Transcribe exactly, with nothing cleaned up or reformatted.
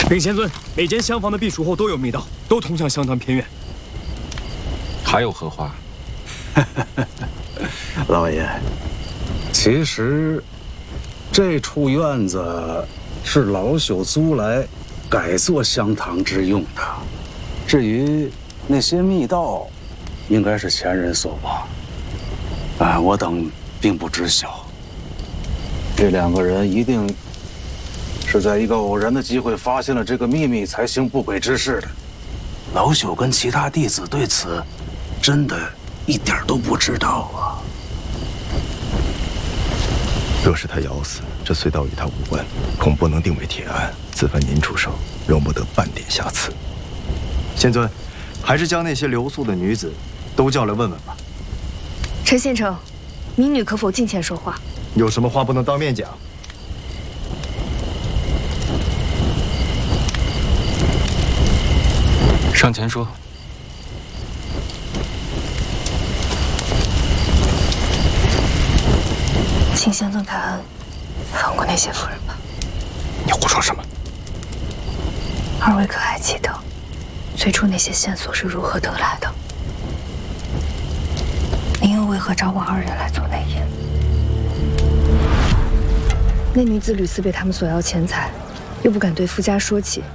禀仙尊，每间厢房的避暑后都有密道，都通向相当偏远。 还有荷花。 老爷，其实这处院子是老朽租来改做香堂之用的。至于那些密道，应该是前人所忘。啊，我等并不知晓。这两个人一定是在一个偶然的机会发现了这个秘密，才行不轨之事的。老朽跟其他弟子对此真的一点都不知道啊。 若是他咬死，这隧道与他无关，恐不能定为铁案。自凡您出手，容不得半点瑕疵。 仙尊，还是将那些留宿的女子都叫来问问吧。 陈县城，民女可否近前说话？ 有什么话不能当面讲？ 上前说。 请仙尊开恩，放过那些妇人吧。 你胡说什么？ 二位可还记得，最初那些线索是如何得来的？您又为何找我二人来做内应？那女子屡次被他们索要钱财，又不敢对夫家说起，